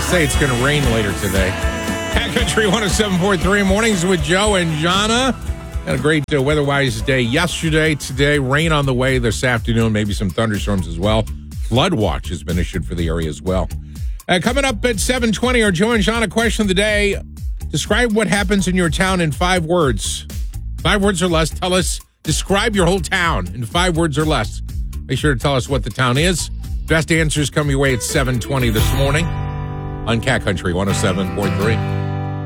say it's going to rain later today. Cat Country 107.3 mornings with Joe and Jana. Had a great weather-wise day yesterday. Today, rain on the way this afternoon, maybe some thunderstorms as well. Flood watch has been issued for the area as well. Coming up at 7:20, our Joe and Jana question of the day. Describe what happens in your town in 5 words. 5 words or less. Tell us, describe your whole town in 5 words or less. Make sure to tell us what the town is. Best answers come your way at 7:20 this morning on Cat Country 107.3.